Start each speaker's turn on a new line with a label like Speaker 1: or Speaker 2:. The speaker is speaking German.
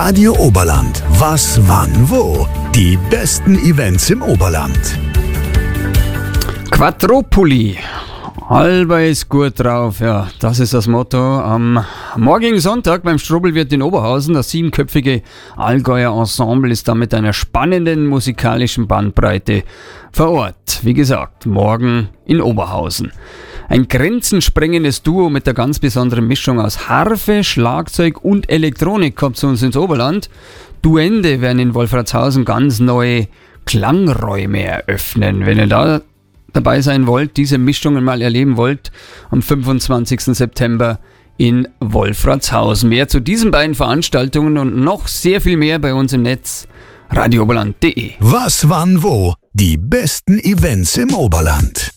Speaker 1: Radio Oberland. Was, wann, wo? Die besten Events im Oberland.
Speaker 2: Quadropoli. Halber ist gut drauf, ja, das ist das Motto. Am morgigen Sonntag beim Strobelwirt in Oberhausen, das 7-köpfige Allgäuer Ensemble ist da mit einer spannenden musikalischen Bandbreite vor Ort. Wie gesagt, morgen in Oberhausen. Ein grenzensprengendes Duo mit der ganz besonderen Mischung aus Harfe, Schlagzeug und Elektronik kommt zu uns ins Oberland. Duende werden in Wolfratshausen ganz neue Klangräume eröffnen. Wenn ihr da dabei sein wollt, diese Mischungen mal erleben wollt, am 25. September in Wolfratshausen. Mehr zu diesen beiden Veranstaltungen und noch sehr viel mehr bei uns im Netz radiooberland.de.
Speaker 1: Was, wann, wo? Die besten Events im Oberland.